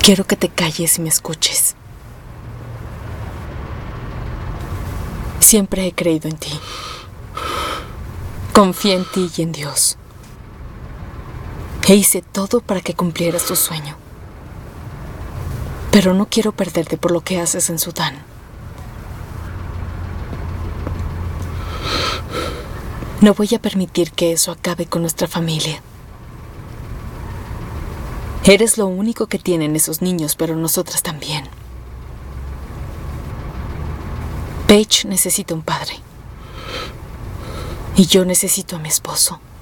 Quiero que te calles y me escuches. Siempre he creído en ti. Confié en ti y en Dios. E hice todo para que cumplieras tu sueño. Pero no quiero perderte por lo que haces en Sudán. No voy a permitir que eso acabe con nuestra familia. Eres lo único que tienen esos niños, pero nosotras también. Paige necesita un padre. Y yo necesito a mi esposo.